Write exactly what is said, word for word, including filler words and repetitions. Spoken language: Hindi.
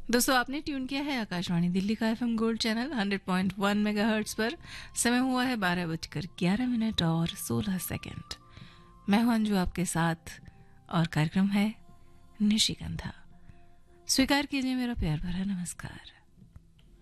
दोस्तों आपने ट्यून किया है आकाशवाणी दिल्ली का FM gold channel hundred point one megahertz पर। समय हुआ है बारह बजकर ग्यारह मिनट और सोलह सेकंड। मैं हूं अंजू आपके साथ और कार्यक्रम है निशिगंधा। स्वीकार कीजिए मेरा प्यार भरा नमस्कार।